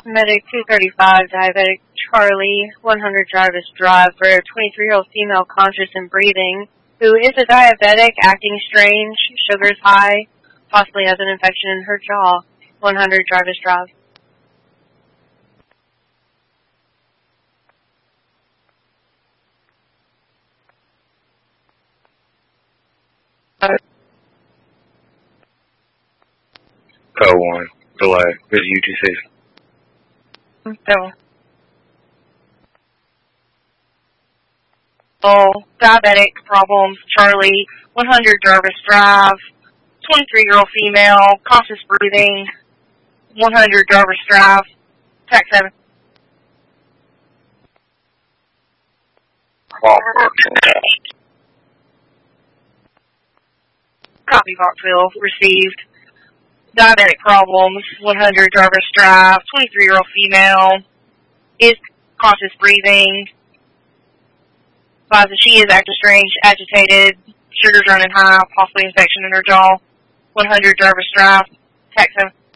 Medic 235, diabetic Charlie, 100 Jarvis Drive for a 23-year-old female conscious and breathing, who is a diabetic, acting strange, sugars high, possibly has an infection in her jaw. 100 Jarvis Drive. Code 1, delay, visit UTC. So, diabetic problems, Charlie, 100 Jarvis Drive, 23-year-old female, conscious breathing, 100 Jarvis Drive, Tech 7. Copy, Vauxville, received. Diabetic problems, 100 Jarvis Drive, 23-year-old female, is conscious breathing, advised that she is acting strange, agitated, sugars running high, possibly infection in her jaw. 100 Jarvis Drive, Tech 7.